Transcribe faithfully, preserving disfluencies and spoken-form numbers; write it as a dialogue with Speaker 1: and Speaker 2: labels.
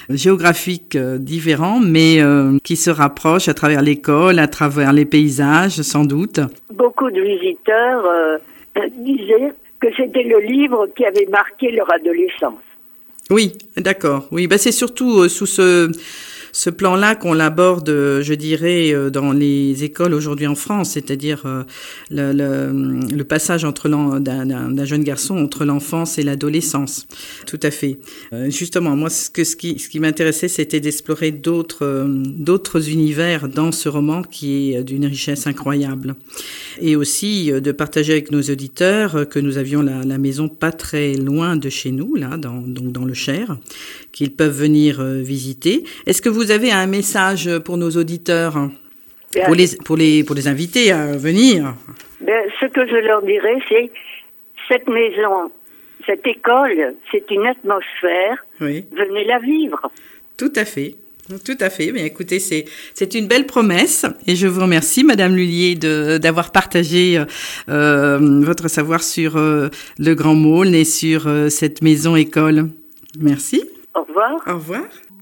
Speaker 1: géographiques euh, différents, mais euh, qui se rapprochent à travers l'école, à travers les paysages, sans doute.
Speaker 2: Beaucoup de visiteurs euh, disaient que c'était le livre qui avait marqué leur adolescence.
Speaker 1: Oui, d'accord. Oui, bah c'est surtout euh, sous ce ce plan-là qu'on l'aborde, je dirais, euh, dans les écoles aujourd'hui en France, c'est-à-dire euh, le, le, le passage entre l'en, d'un, d'un jeune garçon entre l'enfance et l'adolescence. Tout à fait. Euh, justement, moi, ce que ce qui ce qui m'intéressait, c'était d'explorer d'autres euh, d'autres univers dans ce roman qui est d'une richesse incroyable, et aussi euh, de partager avec nos auditeurs euh, que nous avions la, la maison pas très loin de chez nous, là, dans, donc dans le Cher, qu'ils peuvent venir euh, visiter. Est-ce que vous avez un message pour nos auditeurs,
Speaker 2: Bien,
Speaker 1: pour les pour les pour les inviter à venir?
Speaker 2: Ben, ce que je leur dirais, c'est cette maison, cette école, c'est une atmosphère.
Speaker 1: Oui.
Speaker 2: Venez la vivre.
Speaker 1: Tout à fait. Tout à fait. Mais écoutez, c'est c'est une belle promesse et je vous remercie, Madame Lullier, de d'avoir partagé euh, votre savoir sur euh, le Grand Maulne et sur euh, cette maison école. Merci.
Speaker 2: Au revoir.
Speaker 1: Au revoir.